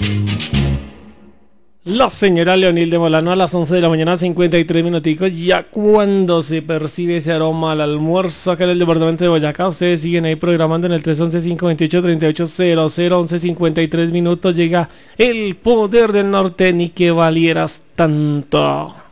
La señora Leonil de Molano a las 11 de la mañana, 53 minuticos. Ya cuando se percibe ese aroma al almuerzo acá en el departamento de Boyacá, ustedes siguen ahí programando en el 311-528-3800, 11:53 minutos. Llega el poder del norte, ni que valieras tanto.